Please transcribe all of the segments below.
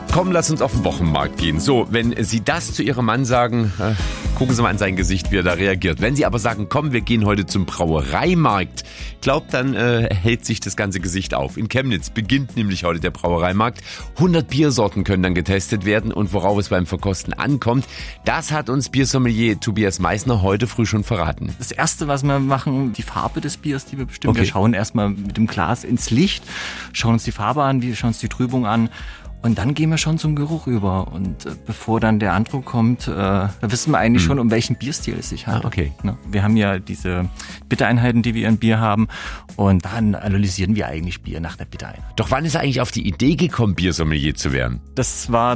Komm, lass uns auf den Wochenmarkt gehen. So, wenn Sie das zu Ihrem Mann sagen, gucken Sie mal an sein Gesicht, wie er da reagiert. Wenn Sie aber sagen, komm, wir gehen heute zum Brauereimarkt, glaubt, dann hält sich das ganze Gesicht auf. In Chemnitz beginnt nämlich heute der Brauereimarkt. 100 Biersorten können dann getestet werden und worauf es beim Verkosten ankommt, das hat uns Biersommelier Tobias Meissner heute früh schon verraten. Das Erste, was wir machen, die Farbe des Biers, die wir bestimmen. Okay. Wir schauen erstmal mit dem Glas ins Licht, schauen uns die Farbe an, wir schauen uns die Trübung an. Und dann gehen wir schon zum Geruch über. Und bevor dann der Andruck kommt, da wissen wir eigentlich schon, um welchen Bierstil es sich handelt. Okay. Wir haben ja diese Bittereinheiten, die wir in Bier haben. Und dann analysieren wir eigentlich Bier nach der Bittereinheit. Doch wann ist er eigentlich auf die Idee gekommen, Biersommelier zu werden? Das war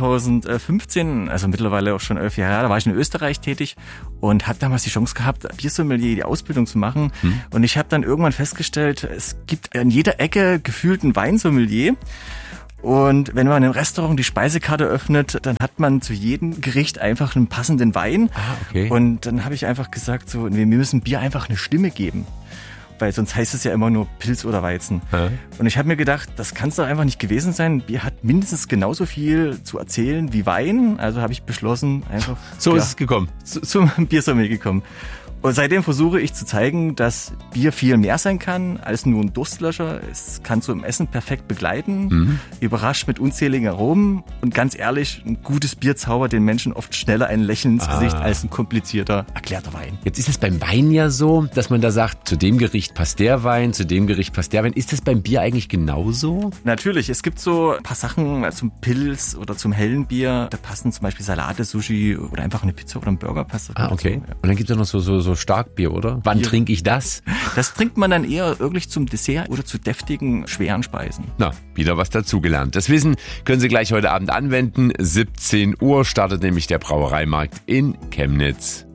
2015, also mittlerweile auch schon 11 Jahre her. Da war ich in Österreich tätig und habe damals die Chance gehabt, Biersommelier die Ausbildung zu machen. Und ich habe dann irgendwann festgestellt, es gibt an jeder Ecke gefühlt einen Weinsommelier. Und wenn man in einem Restaurant die Speisekarte öffnet, dann hat man zu jedem Gericht einfach einen passenden Wein. Okay. Und dann habe ich einfach gesagt, so, wir müssen Bier einfach eine Stimme geben. Weil sonst heißt es ja immer nur Pilz oder Weizen. Und ich habe mir gedacht, das kann es doch einfach nicht gewesen sein. Bier hat mindestens genauso viel zu erzählen wie Wein. Also habe ich beschlossen, einfach Ist es gekommen. zum Biersommelier gekommen. Und seitdem versuche ich zu zeigen, dass Bier viel mehr sein kann als nur ein Durstlöscher. Es kann zum Essen perfekt begleiten, überrascht mit unzähligen Aromen und ganz ehrlich, ein gutes Bier zaubert den Menschen oft schneller ein Lächeln ins Gesicht als ein komplizierter, erklärter Wein. Jetzt ist es beim Wein ja so, dass man da sagt, zu dem Gericht passt der Wein, zu dem Gericht passt der Wein. Ist das beim Bier eigentlich genauso? Natürlich, es gibt so ein paar Sachen zum Pilz oder zum hellen Bier. Da passen zum Beispiel Salate, Sushi oder einfach eine Pizza oder ein Burger passt da gut Okay. dazu, ja. Und dann gibt es ja noch so Starkbier, oder? Wann trinke ich das? Das trinkt man dann eher wirklich zum Dessert oder zu deftigen, schweren Speisen. Na, wieder was dazugelernt. Das Wissen können Sie gleich heute Abend anwenden. 17 Uhr startet nämlich der Brauereimarkt in Chemnitz.